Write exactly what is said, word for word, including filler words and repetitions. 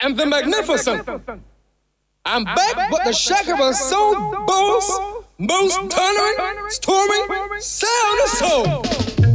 and the magnificent. I'm back with the Shaka Soul Boss, most thundering, storming sound of soul.